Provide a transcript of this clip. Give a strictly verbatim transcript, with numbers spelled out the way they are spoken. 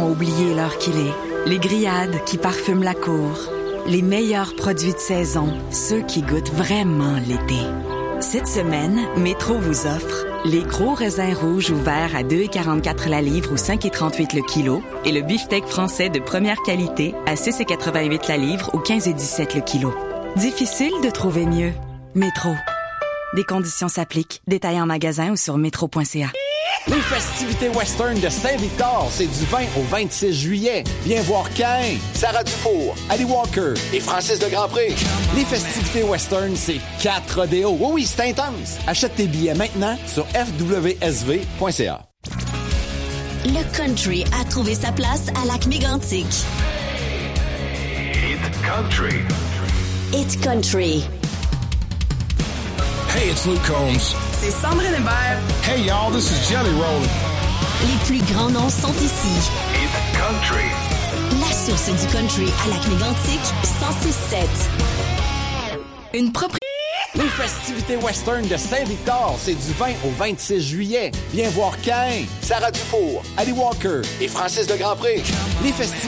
ont oublié l'heure qu'il est. Les grillades qui parfument la cour. Les meilleurs produits de saison, ceux qui goûtent vraiment l'été. Cette semaine, Métro vous offre les gros raisins rouges ouverts à deux virgule quarante-quatre la livre ou cinq virgule trente-huit le kilo et le beefsteak français de première qualité à six virgule quatre-vingt-huit la livre ou quinze virgule dix-sept le kilo. Difficile de trouver mieux. Métro. Des conditions s'appliquent. Détails en magasin ou sur métro point c a. Les festivités western de Saint-Victor, c'est du vingt au vingt-six juillet. Viens voir Caïn, Sarah Dufour, Ali Walker et Francis de Grandpré. Les festivités western, c'est quatre rodéos. Oui, oui, c'est intense. Achète tes billets maintenant sur f w s v point c a. Le country a trouvé sa place à Lac-Mégantic. It's country. It's country. Hey, it's Luke Combs. C'est Sandrine Hébert. Hey, y'all, this is Jelly Roll. Les plus grands noms sont ici. It's country. La source du country à Lac-Mégantic, cent six sept. Une propriété. Les festivités western de Saint-Victor, c'est du vingt au vingt-six juillet. Viens voir Caïn, Sarah Dufour, Ali Walker et Francis de Grandpré. Les festivités